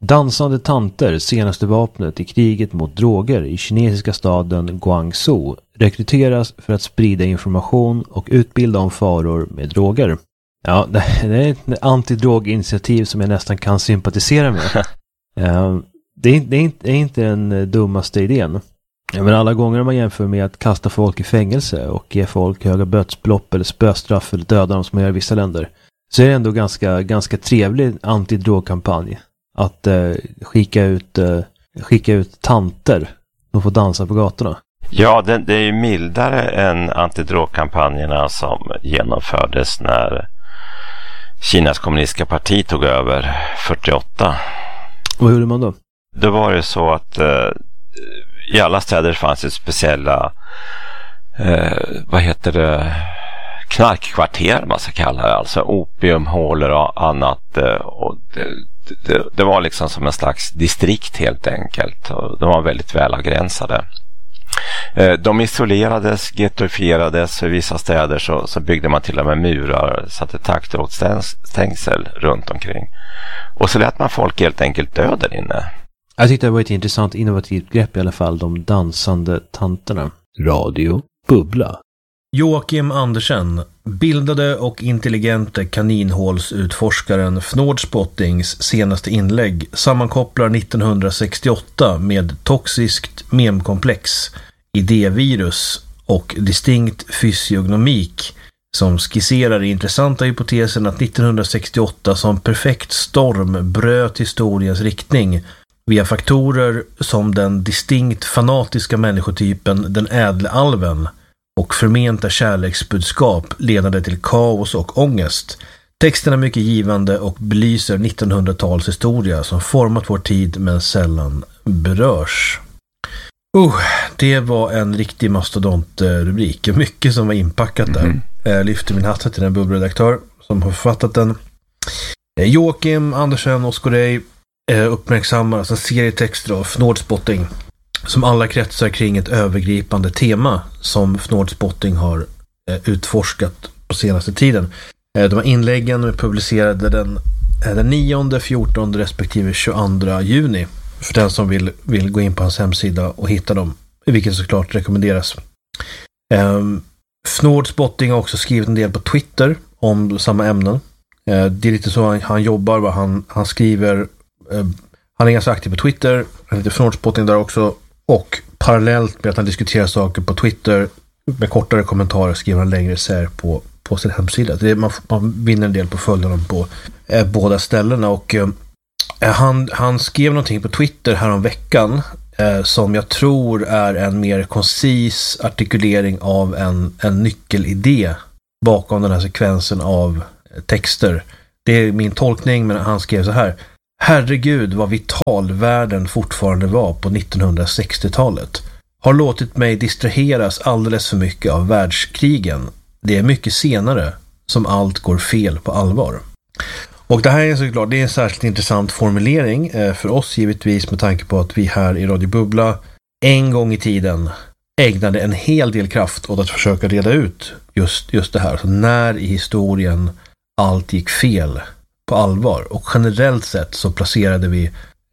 Dansande tanter, senaste vapnet i kriget mot droger i kinesiska staden Guangzhou, rekryteras för att sprida information och utbilda om faror med droger. Ja, det är ett antidroginitiativ som jag nästan kan sympatisera med. Det är inte den dummaste idén. Men alla gånger man jämför med att kasta folk i fängelse och ge folk höga bötsbelopp eller spöstraff eller döda dem som man gör i vissa länder, så är det ändå ganska trevlig antidrogkampanj att skicka ut tanter som får dansa på gatorna. Ja, det är ju mildare än antidrogkampanjerna som genomfördes när Kinas kommunistiska parti tog över 48. Vad gjorde man då? Det var ju så att i alla städer fanns det speciella knarkkvarter man ska kalla det, alltså opiumhålor och annat, och det var liksom som en slags distrikt helt enkelt, och de var väldigt väl avgränsade. De isolerades, gettoifierades, i vissa städer så byggde man till och med murar, satte taggtrådsstängsel runt omkring, och så lät man folk helt enkelt dö där inne. Jag tyckte det var ett intressant innovativt grepp i alla fall, de dansande tanterna. Radio Bubbla. Joakim Andersen, bildade och intelligente kaninhålsutforskaren Fnordspoddings senaste inlägg sammankopplar 1968 med toxiskt memkomplex, idévirus och distinkt fysiognomik som skisserar den intressanta hypotesen att 1968 som perfekt storm bröt historiens riktning via faktorer som den distinkt fanatiska människotypen den ädle alven och förmenta kärleksbudskap ledande till kaos och ångest. Texten är mycket givande och belyser 1900-tals historia som format vår tid men sällan berörs. Det var en riktig mastodontrubrik. Mycket som var inpackat där. Jag lyfter min hatt till den bubbelredaktör som har författat den. Joakim Andersen och Skorrej uppmärksammar alltså en serie texter av Fnordspotting som alla kretsar kring ett övergripande tema som Fnordspotting har utforskat på senaste tiden. De här inläggen är publicerade den 9, 14 respektive 22 juni för den som vill gå in på hans hemsida och hitta dem, vilket såklart rekommenderas. Fnordspotting har också skrivit en del på Twitter om samma ämnen. Det är lite så han jobbar, han skriver, han är ganska aktiv på Twitter, han heter Fnordspotting där också, och parallellt med att han diskuterar saker på Twitter med kortare kommentarer skriver han längre essäer på sin hemsida. Man vinner en del på följarna på båda ställena, och han skrev någonting på Twitter här om veckan som jag tror är en mer koncis artikulering av en nyckelidé bakom den här sekvensen av texter. Det är min tolkning, men han skrev så här: herregud vad vital världen fortfarande var på 1960-talet. Har låtit mig distraheras alldeles för mycket av världskrigen. Det är mycket senare som allt går fel på allvar. Och det här är såklart, det är en särskilt intressant formulering för oss givetvis, med tanke på att vi här i Radio Bubbla en gång i tiden ägnade en hel del kraft åt att försöka reda ut just det här. Så när i historien allt gick fel på allvar. Och generellt sett så placerade vi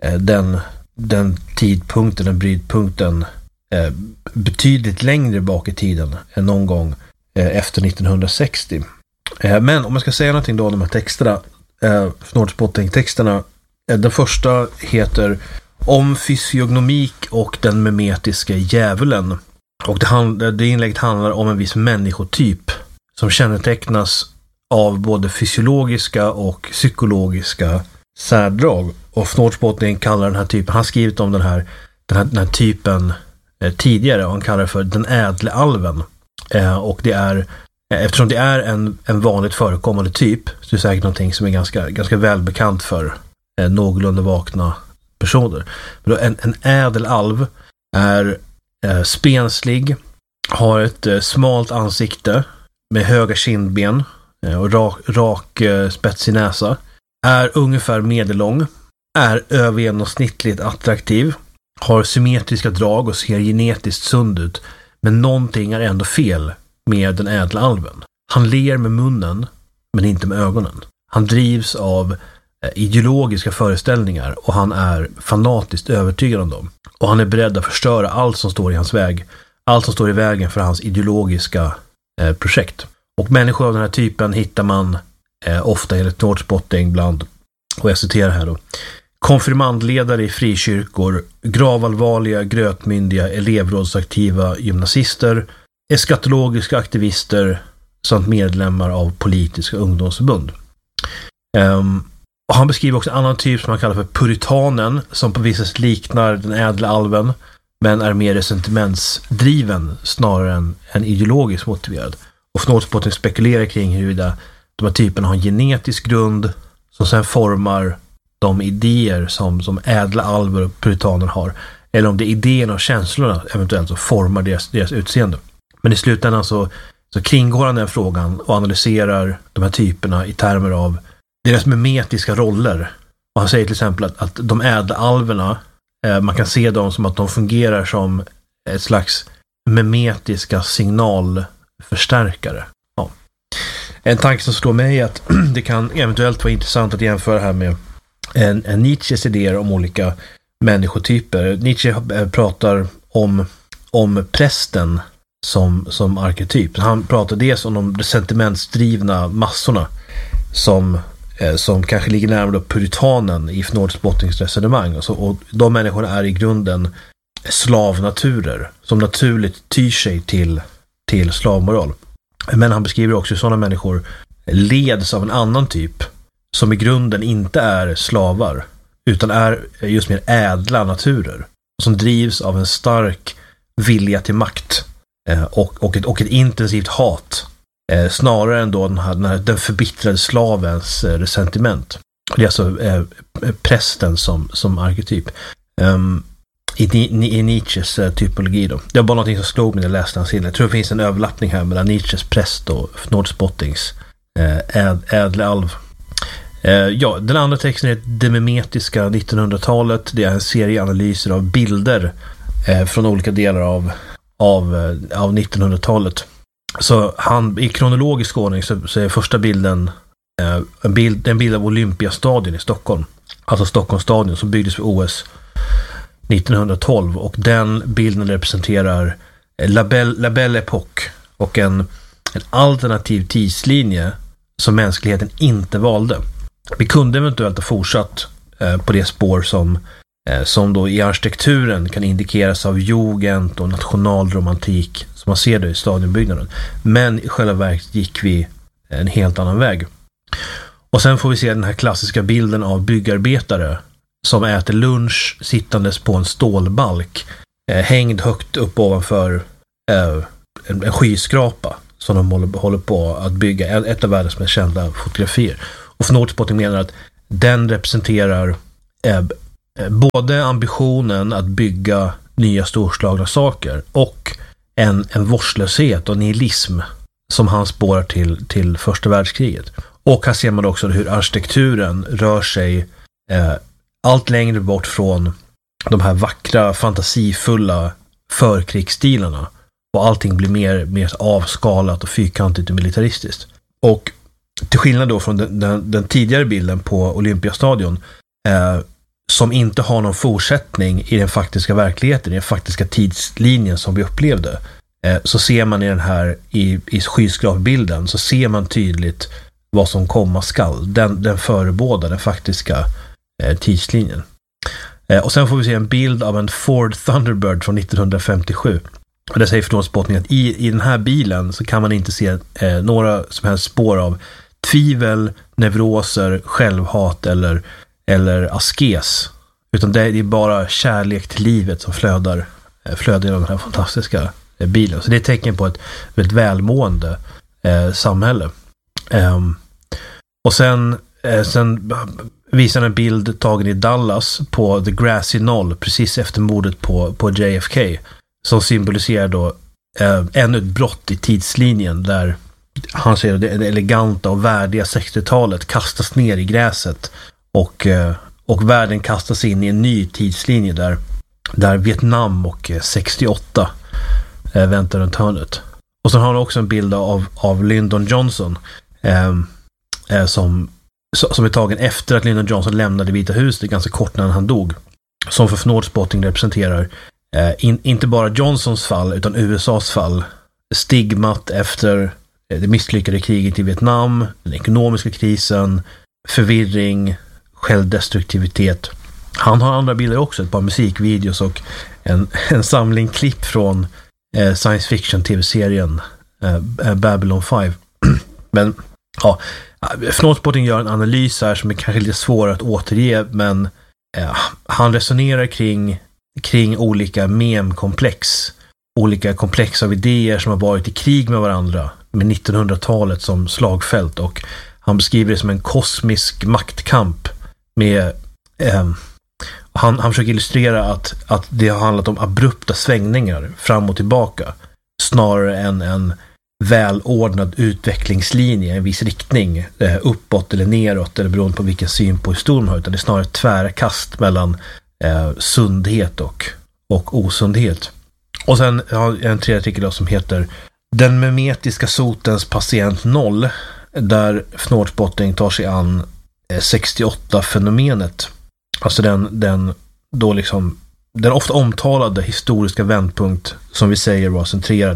den tidpunkten, den brytpunkten betydligt längre bak i tiden än någon gång efter 1960. Men om jag ska säga någonting då om de här texterna, Fnordspotting-texterna, den första heter Om fysiognomik och den memetiska djävulen. Och det inlägget handlar om en viss människotyp som kännetecknas av både fysiologiska och psykologiska särdrag. Och Fnordspotting kallar den här typen, han har skrivit om den här typen tidigare, och han kallar det för den ädle alven. Och det är, eftersom det är en vanligt förekommande typ, så är det säkert någonting som är ganska välbekant för någorlunda vakna personer. Men då en ädel alv är spenslig, har ett smalt ansikte med höga kindben och rak spetsig näsa, är ungefär medellång, är övergenomsnittligt attraktiv, har symmetriska drag och ser genetiskt sund ut, men någonting är ändå fel med den ädla alven. Han ler med munnen, men inte med ögonen. Han drivs av ideologiska föreställningar och han är fanatiskt övertygad om dem. Och han är beredd att förstöra allt som står i hans väg. Allt som står i vägen för hans ideologiska projekt. Och människor av den här typen hittar man ofta enligt Norrspotting bland, och jag citerar här då, konfirmandledare i frikyrkor, gravallvarliga, grötmyndiga, elevrådsaktiva gymnasister, eskatologiska aktivister samt medlemmar av politiska ungdomsförbund. Och han beskriver också en annan typ som han kallar för puritanen, som på vissa sätt liknar den ädla alven men är mer sentimentsdriven snarare än ideologiskt motiverad. Och Norrspotting spekulerar kring huruvida de här typerna har en genetisk grund som sen formar de idéer som ädla alver och puritaner har, eller om det är idéerna och känslorna eventuellt som formar deras utseende. Men i slutändan så kringgår han den frågan och analyserar de här typerna i termer av deras memetiska roller. Och han säger till exempel att de ädla alverna, man kan se dem som att de fungerar som ett slags memetiska signalförstärkare. Ja. En tanke som slår mig är att det kan eventuellt vara intressant att jämföra här med en Nietzsches idéer om olika människotyper. Nietzsche pratar om prästen som arketyp. Han pratar dels om de sentimentsdrivna massorna som kanske ligger närmare puritanen i Norrspottings resonemang. Och de människorna är i grunden slavnaturer som naturligt tyr sig till slavmoral. Men han beskriver också hur sådana människor leds av en annan typ som i grunden inte är slavar utan är just mer ädla naturer som drivs av en stark vilja till makt och ett intensivt hat snarare än då den förbittrade slavens resentiment. Det är alltså prästen som arketyp i Nietzsches typologi då. Det var bara något som slog mig när jag läste hans inlägg. Jag tror det finns en överlappning här mellan Nietzsches präst och Norrspottings ädla alv. Ja, den andra texten är det memetiska 1900-talet. Det är en serie analyser av bilder från olika delar av 1900-talet. Så i kronologisk ordning så är första bilden en bild av Olympiastadion i Stockholm. Alltså Stockholmsstadion som byggdes för OS 1912, och den bilden representerar La Belle Époque och en alternativ tidslinje som mänskligheten inte valde. Vi kunde eventuellt ha fortsatt på det spår som då i arkitekturen kan indikeras av jugend och nationalromantik som man ser det i stadionbyggnaden. Men i själva verket gick vi en helt annan väg. Och sen får vi se den här klassiska bilden av byggarbetare som äter lunch sittandes på en stålbalk hängd högt upp ovanför en skyskrapa som de håller på att bygga, ett av världens mest kända fotografier. Och för Norrspotting menar att den representerar både ambitionen att bygga nya storslagna saker och en vårdslöshet och nihilism som han spårar till första världskriget. Och här ser man också hur arkitekturen rör sig allt längre bort från de här vackra, fantasifulla förkrigsstilarna, och allting blir mer avskalat och fyrkantigt och militaristiskt. Och till skillnad då från den tidigare bilden på Olympiastadion som inte har någon fortsättning i den faktiska verkligheten, i den faktiska tidslinjen som vi upplevde, så ser man i den här i skyskrapbilden så ser man tydligt vad som komma skall. Den förebådar den faktiska tidslinjen. Och sen får vi se en bild av en Ford Thunderbird från 1957. Och det säger för Norrspotting att i den här bilen så kan man inte se några som helst spår av tvivel, neuroser, självhat eller askes. Utan det är bara kärlek till livet som flödar i den här fantastiska bilen. Så det är ett tecken på ett väldigt välmående samhälle. Och sen visar en bild tagen i Dallas på The Grassy Knoll precis efter mordet på JFK, som symboliserar då ännu ett brott i tidslinjen där han säger det eleganta och värdiga 60-talet kastas ner i gräset och världen kastas in i en ny tidslinje där Vietnam och 68 väntar runt hörnet. Och så har han också en bild av Lyndon Johnson som som är tagen efter att Lyndon Johnson lämnade Vita huset, ganska kort när han dog, som för Fnordspotting representerar inte bara Johnsons fall utan USAs fall, stigmat efter det misslyckade kriget i Vietnam, den ekonomiska krisen, förvirring, självdestruktivitet. Han har andra bilder också, ett par musikvideos och en samling klipp från science fiction tv-serien Babylon 5. Men ja, Fnordspotting gör en analys här som är kanske lite svårare att återge, men han resonerar kring olika memkomplex, olika komplex av idéer som har varit i krig med varandra med 1900-talet som slagfält, och han beskriver det som en kosmisk maktkamp med han försöker illustrera att det har handlat om abrupta svängningar fram och tillbaka snarare än en välordnad utvecklingslinje, en viss riktning, uppåt eller neråt eller beroende på vilken syn på historien man har, utan det är snarare tvära kast mellan sundhet och osundhet. Och sen har jag en tredje artikel då, som heter Den memetiska sotens patient 0, där Fnordspotting tar sig an 68-fenomenet. Alltså den ofta omtalade historiska vändpunkt som vi säger var centrerad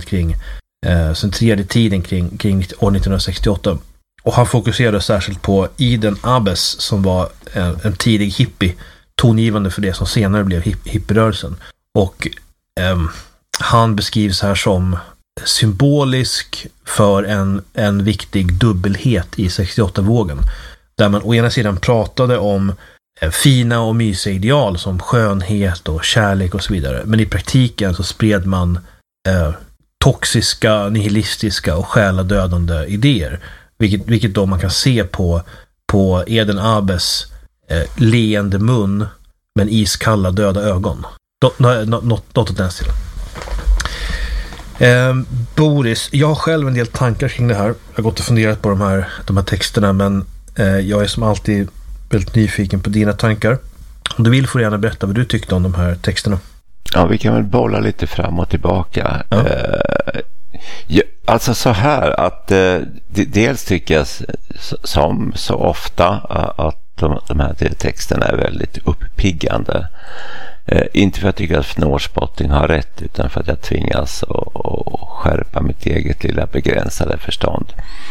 i tiden kring år 1968. Och han fokuserade särskilt på Eden Abbes som var en tidig hippie, tongivande för det som senare blev hippierörelsen. Och han beskrivs här som symbolisk för en viktig dubbelhet i 68-vågen. Där man å ena sidan pratade om fina och mysiga ideal som skönhet och kärlek och så vidare. Men i praktiken så spred man toxiska, nihilistiska och själadödande idéer. Vilket då man kan se på Eden Abbes leende mun men iskalla döda ögon. Något åt den stilen. Boris, jag har själv en del tankar kring det här. Jag har gått och funderat på de här texterna, men jag är som alltid väldigt nyfiken på dina tankar. Om du vill får du gärna berätta vad du tyckte om de här texterna. Ja, vi kan väl bolla lite fram och tillbaka. Ja. Alltså så här att dels tycker jag som så ofta att de här texterna är väldigt uppiggande. Inte för att jag tycker att Fnordspotting har rätt, utan för att jag tvingas att skärpa mitt eget lilla begränsade förstånd.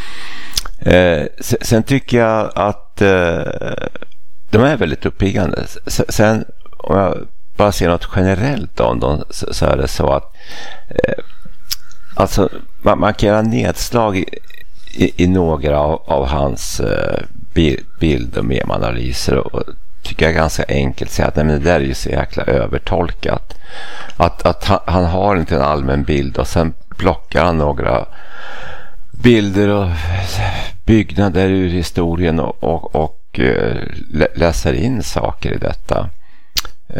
Sen tycker jag att de är väldigt uppiggande. Sen om jag bara ser något generellt om dem, så är det så att alltså man kan göra nedslag i några av hans bild- och memanalyser, och tycker jag är ganska enkelt säga att nej, men det där är ju så jäkla övertolkat. Att han har inte en allmän bild och sen plockar han några bilder och byggnader ur historien och läser in saker i detta.